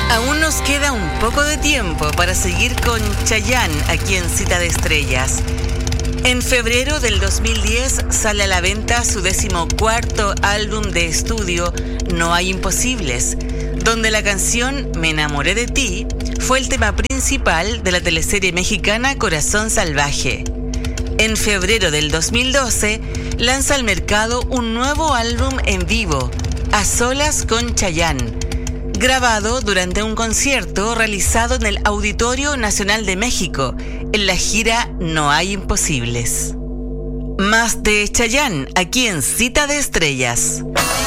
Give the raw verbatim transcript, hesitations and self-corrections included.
Aún nos queda un poco de tiempo para seguir con Chayanne aquí en Cita de Estrellas. En febrero del dos mil diez sale a la venta su decimocuarto álbum de estudio, No hay imposibles, donde la canción Me enamoré de ti fue el tema principal de la teleserie mexicana Corazón Salvaje. En febrero del dos mil doce lanza al mercado un nuevo álbum en vivo, A Solas con Chayanne, grabado durante un concierto realizado en el Auditorio Nacional de México, en la gira No hay imposibles. Más de Chayanne, aquí en Cita de Estrellas.